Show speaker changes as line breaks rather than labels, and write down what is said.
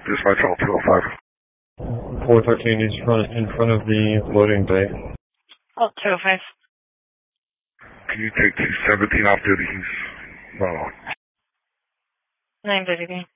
Dispatch all 205.
413 is in front of the loading bay.
Oh, 205.
Can you take 217 off duty? He's not on.
9:30.